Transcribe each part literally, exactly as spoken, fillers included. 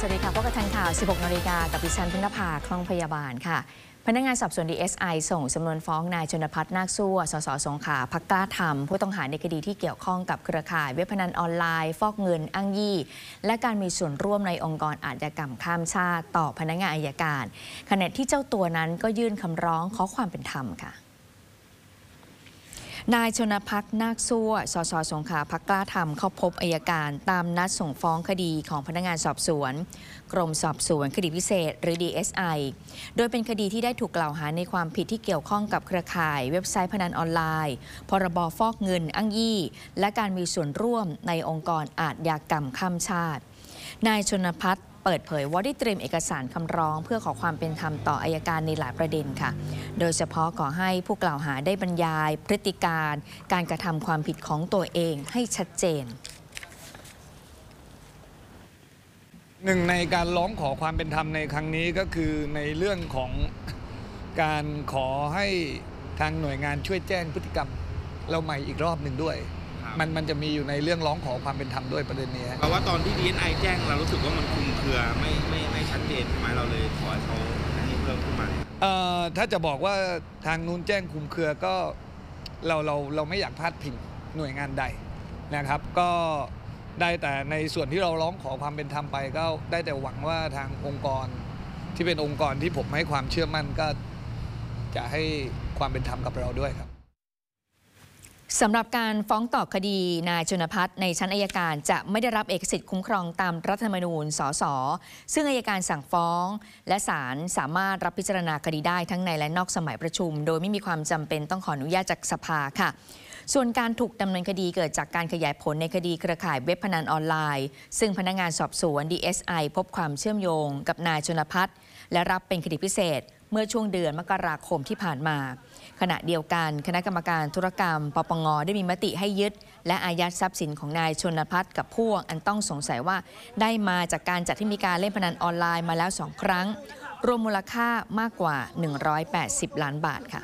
วัสดีค่ะพบกับทันข่าว สิบหกนาฬิกา กับดิฉันพิณภาคล่องพยาบาลค่ะพนักงานสอบสวน ดี เอส ไอ ส่งสำนวนฟ้องนายชนภัทรนาคซั่ว สส สงขลาพรรคกล้าธรรมผู้ต้องหาในคดีที่เกี่ยวข้องกับเครือข่ายเว็บพนันออนไลน์ฟอกเงินอ้างยี่และการมีส่วนร่วมในองค์กรอาชญากรรมข้ามชาติต่อพนักงานอัยการขณะที่เจ้าตัวนั้นก็ยื่นคำร้องขอความเป็นธรรมค่ะนายชนภัทรนาคซั่ว สส สงขลาพรรคกล้าธรรมเข้าพบอัยการตามนัดส่งฟ้องคดีของพนักงานสอบสวนกรมสอบสวนคดีพิเศษหรือ ดี เอส ไอ โดยเป็นคดีที่ได้ถูกกล่าวหาในความผิดที่เกี่ยวข้องกับเครือข่ายเว็บไซต์พนันออนไลน์พรบฟอกเงินอ้างยี่และการมีส่วนร่วมในองค์กรอาชญากรรมข้ามชาตินายชนภัทรเปิดเผยว่าได้เตรียมเอกสารคำร้องเพื่อขอความเป็นธรรมต่ออัยการในหลายประเด็นค่ะโดยเฉพาะขอให้ผู้กล่าวหาได้บรรยายพฤติการการกระทำความผิดของตัวเองให้ชัดเจนหนึ่งในการร้องขอความเป็นธรรมในครั้งนี้ก็คือในเรื่องของการขอให้ทางหน่วยงานช่วยแจ้งพฤติกรรมเราใหม่อีกรอบหนึ่งด้วยมันมันจะมีอยู่ในเรื่องร้องขอความเป็นธรรมด้วยประเด็นนี้เพราะว่าตอนที่ ดี เอส ไอ แจ้งเรารู้สึกว่ามันคลุมเครือไม่ไม่ไม่ชัดเจนใช่ไหมเราเลยขอให้เขาอันนี้เพิ่มขึ้นมาเอ่อถ้าจะบอกว่าทางนู้นแจ้งคลุมเครือก็เราเราเราไม่อยากพลาดพิงหน่วยงานใดนะครับก็ได้แต่ในส่วนที่เราร้องขอความเป็นธรรมไปก็ได้แต่หวังว่าทางองค์กรที่เป็นองค์กรที่ผมให้ความเชื่อมั่นก็จะให้ความเป็นธรรมกับเราด้วยครับสำหรับการฟ้องต่อคดีนายชนภัทรในชั้นอัยการจะไม่ได้รับเอกสิทธิ์คุ้มครองตามรัฐธรรมนูญสสซึ่งอัยการสั่งฟ้องและศาลสามารถรับพิจารณาคดีได้ทั้งในและนอกสมัยประชุมโดยไม่มีความจำเป็นต้องขออนุญาตจากสภาค่ะส่วนการถูกดำเนินคดีเกิดจากการขยายผลในคดีเครือข่ายเว็บพนันออนไลน์ซึ่งพนักงานสอบสวน ดี เอส ไอ พบความเชื่อมโยงกับนายชนภัทรและรับเป็นคดีพิเศษเมื่อช่วงเดือนมกราคมที่ผ่านมาขณะเดียวกันคณะกรรมการธุรกรรมปปงได้มีมติให้ยึดและอายัดทรัพย์สินของนายชนภัทรกับพวกอันต้องสงสัยว่าได้มาจากการจัดให้มีการเล่นพนันออนไลน์มาแล้วสองครั้งรวมมูลค่ามากกว่าหนึ่งร้อยแปดสิบล้านบาทค่ะ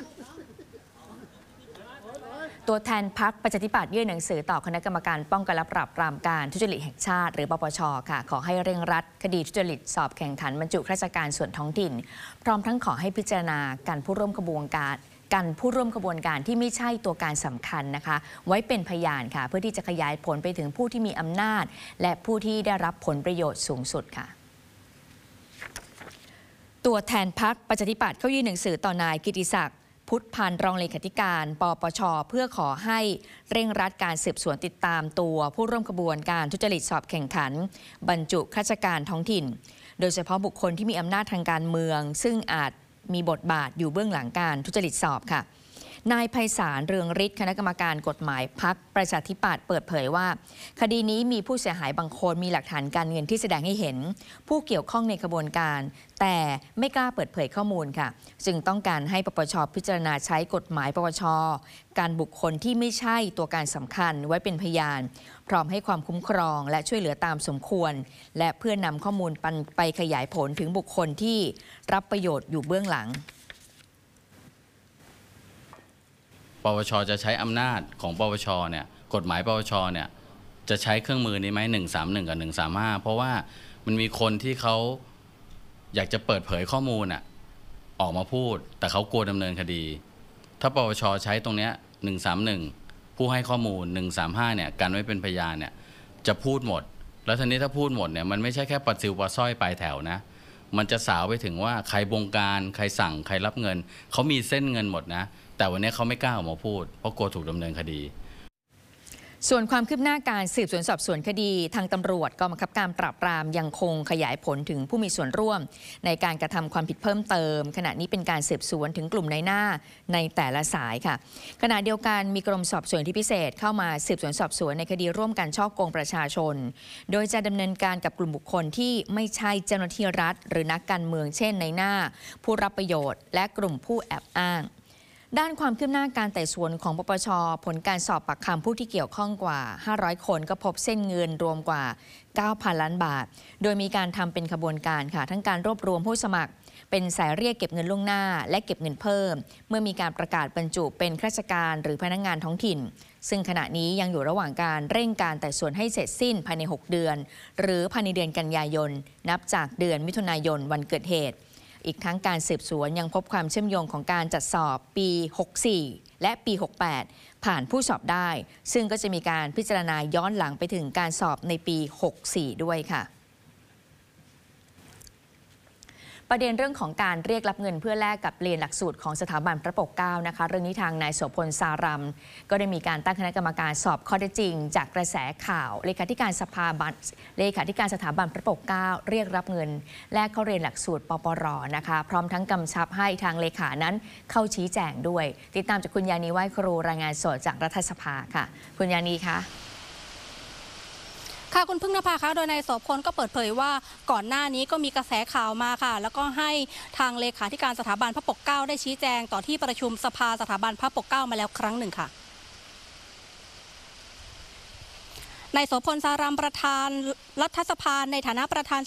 ตัวแทนพรรคประชาธิปัตย์ยื่นหนังสือต่อคณะกรรมการป้องกันและปราบปรามการทุจริตแห่งชาติหรือปปช.ค่ะขอให้เร่งรัดคดีทุจริตสอบแข่งขันบรรจุข้าราชการส่วนท้องถิ่นพร้อมทั้งขอให้พิจารณาการผู้ร่วมขบวนการกันผู้ร่วมขบวนการที่ไม่ใช่ตัวการสำคัญนะคะไว้เป็นพยานค่ะเพื่อที่จะขยายผลไปถึงผู้ที่มีอำนาจและผู้ที่ได้รับผลประโยชน์สูงสุดค่ะตัวแทนพรรคประชาธิปัตย์เขายื่นหนังสือต่อนายกิติศักดิ์พุทธพันธ์รองเลขาธิการปปช.เพื่อขอให้เร่งรัดการสืบสวนติดตามตัวผู้ร่วมขบวนการทุจริตสอบแข่งขันบรรจุข้าราชการท้องถิ่นโดยเฉพาะบุคคลที่มีอำนาจทางการเมืองซึ่งอาจมีบทบาทอยู่เบื้องหลังการทุจริตสอบค่ะนายไพศาลเรืองฤทธิ์คณะกรรมการกฎหมายพรรคประชาธิปัตย์เปิดเผยว่าคดีนี้มีผู้เสียหายบางคนมีหลักฐานการเงินที่แสดงให้เห็นผู้เกี่ยวข้องในขบวนการแต่ไม่กล้าเปิดเผยข้อมูลค่ะจึงต้องการให้ปปช.พิจารณาใช้กฎหมายปปช.การบุคคลที่ไม่ใช่ตัวการสำคัญไว้เป็นพยานพร้อมให้ความคุ้มครองและช่วยเหลือตามสมควรและเพื่อนำข้อมูลไปขยายผลถึงบุคคลที่รับประโยชน์อยู่เบื้องหลังปปช.จะใช้อำนาจของปปช.เนี่ยกฎหมายปปช.เนี่ยจะใช้เครื่องมือนี้ไหมหนึ่งสามหนึ่งกับหนึ่งสามห้าเพราะว่ามันมีคนที่เขาอยากจะเปิดเผยข้อมูลอ่ะออกมาพูดแต่เขากลัวดำเนินคดีถ้าปปช.ใช้ตรงเนี้ยหนึ่งสามหนึ่งผู้ให้ข้อมูลหนึ่งสามห้าเนี่ยกันไว้เป็นพยานเนี่ยจะพูดหมดแล้วทีนี้ถ้าพูดหมดเนี่ยมันไม่ใช่แค่ปัดซิวปัดสร้อยปลายแถวนะมันจะสาวไปถึงว่าใครบงการใครสั่งใครรับเงินเขามีเส้นเงินหมดนะแต่วันนี้เขาไม่กล้าออกมาพูดเพราะกลัวถูกดำเนินคดีส่วนความคืบหน้าการสืบสวนสอบสวนคดีทางตำรวจกองบังคับการปราบปรามยังคงขยายผลถึงผู้มีส่วนร่วมในการกระทำความผิดเพิ่มเติมขณะนี้เป็นการสืบสวนถึงกลุ่มนายหน้าในแต่ละสายค่ะขณะเดียวกันมีกรมสอบสวนที่พิเศษเข้ามาสืบสวนสอบสวนในคดีร่วมกันฉ้อโกงประชาชนโดยจะดำเนินการกับกลุ่มบุคคลที่ไม่ใช่เจ้าหน้าที่รัฐหรือนักการเมืองเช่นนายหน้าผู้รับประโยชน์และกลุ่มผู้แอบอ้างด้านความคืบหน้าการไต่สวนของปปช.ผลการสอบปากคำผู้ที่เกี่ยวข้องกว่าห้าร้อยคนก็พบเส้นเงินรวมกว่า เก้าพัน ล้านบาทโดยมีการทำเป็นขบวนการค่ะทั้งการรวบรวมผู้สมัครเป็นสายเรียกเก็บเงินล่วงหน้าและเก็บเงินเพิ่มเมื่อมีการประกาศบรรจุเป็นข้าราชการหรือพนักงานท้องถิ่นซึ่งขณะนี้ยังอยู่ระหว่างการเร่งการไต่สวนให้เสร็จสิ้นภายในหกเดือนหรือภายในเดือนกันยายนนับจากเดือนมิถุนายนวันเกิดเหตุอีกทั้งการสืบสวนยังพบความเชื่อมโยงของการจัดสอบปีหกสี่และปีหกแปดผ่านผู้สอบได้ซึ่งก็จะมีการพิจารณาย้อนหลังไปถึงการสอบในปีหกสี่ด้วยค่ะประเด็นเรื่องของการเรียกรับเงินเพื่อแลกกับเรียนหลักสูตรของสถาบันพระปกเกล้านะคะเรื่องนี้ทางนายโสพลสารัมก็ได้มีการตั้งคณะกรรมการสอบข้อเท็จจริงจากกระแสข่าวเลขาธิการสภาบันเลขาธิการสถาบันพระปกเกล้าเรียกรับเงินแลกเข้าเรียนหลักสูตรปปรนะคะพร้อมทั้งกำชับให้ทางเลขานั้นเข้าชี้แจงด้วยติดตามจากคุณยานีไหว้ครูรายงานสดจากรัฐสภาค่ะคุณยานีคะค่ะคุณพึ่งนภาคะโดยนายโสพลก็เปิดเผยว่าก่อนหน้านี้ก็มีกระแสข่าวมาค่ะแล้วก็ให้ทางเลขาธิการสถาบันพระปกเกล้าได้ชี้แจงต่อที่ประชุมสภาสถาบันพระปกเกล้ามาแล้วครั้งหนึ่งค่ะนายโสพลสารัมประธานรัฐสภาในฐานะประธาน